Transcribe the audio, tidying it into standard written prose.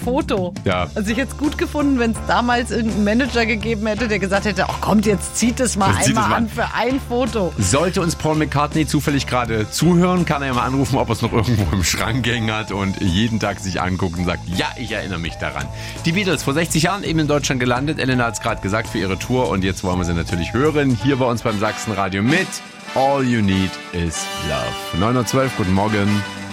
Foto. Ja. Also ich hätte es gut gefunden, wenn es damals irgendeinen Manager gegeben hätte, der gesagt hätte, ach kommt, jetzt zieht es mal einmal an für ein Foto. Sollte uns Paul McCartney zufällig gerade zuhören, kann er ja mal anrufen, ob er es noch irgendwo im Schrank hängen hat und jeden Tag sich anguckt und sagt, ja, ich erinnere mich daran. Die Beatles, vor 60 Jahren eben in Deutschland gelandet. Elena hat es gerade gesagt, für ihre Tour. Und jetzt wollen wir sie natürlich hören. Hier bei uns beim Sachsenradio mit All You Need Is Love. 9:12 Uhr, guten Morgen.